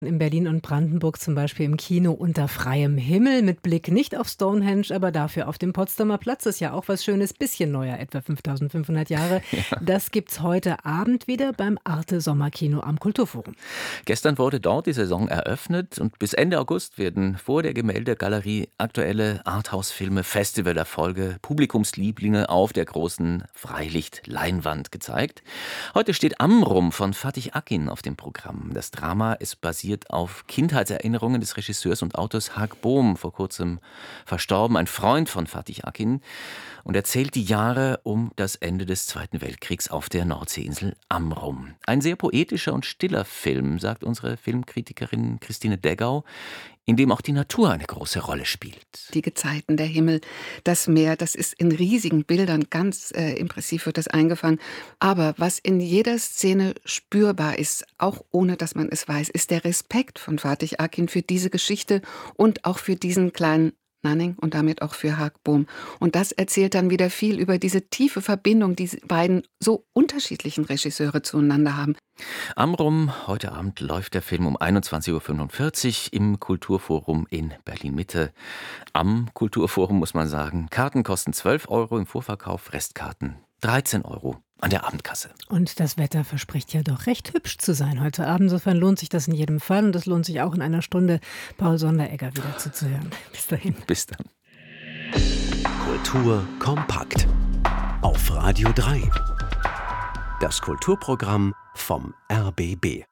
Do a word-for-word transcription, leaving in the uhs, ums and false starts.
In Berlin und Brandenburg zum Beispiel im Kino Unter freiem Himmel mit Blick nicht auf Stonehenge, aber dafür auf dem Potsdamer Platz. Das ist ja auch was Schönes, bisschen neuer, etwa fünftausendfünfhundert Jahre. Ja. Das gibt's heute Abend wieder beim Arte Sommerkino am Kulturforum. Gestern wurde dort die Saison eröffnet und bis Ende August werden vor der Gemäldegalerie aktuelle Arthouse-Filme, Festivalerfolge, Publikumslieblinge auf der großen Freilichtleinwand gezeigt. Heute steht Amrum von Fatih Akin auf dem Programm. Das Drama ist basiert auf Kindheitserinnerungen des Regisseurs und Autors Haak Boom, vor kurzem verstorben, ein Freund von Fatih Akin, und erzählt die Jahre um das Ende des Zweiten Weltkriegs auf der Nordseeinsel Amrum. Ein sehr poetischer und stiller Film, sagt unsere Filmkritikerin Christine Deggau, in dem auch die Natur eine große Rolle spielt. Die Gezeiten, der Himmel, das Meer, das ist in riesigen Bildern, ganz äh, impressiv wird das eingefangen. Aber was in jeder Szene spürbar ist, auch ohne dass man es weiß, ist der Respekt von Fatih Akin für diese Geschichte und auch für diesen kleinen Nanning und damit auch für Haak Boom. Und das erzählt dann wieder viel über diese tiefe Verbindung, die die beiden so unterschiedlichen Regisseure zueinander haben. Amrum, heute Abend läuft der Film um einundzwanzig Uhr fünfundvierzig im Kulturforum in Berlin-Mitte. Am Kulturforum muss man sagen, Karten kosten zwölf Euro im Vorverkauf, Restkarten dreizehn Euro an der Abendkasse. Und das Wetter verspricht ja doch recht hübsch zu sein heute Abend. Insofern lohnt sich das in jedem Fall. Und es lohnt sich auch in einer Stunde, Paul Sonderegger wieder zuzuhören. Bis dahin. Bis dann. Kultur kompakt. Auf Radio drei. Das Kulturprogramm vom R B B.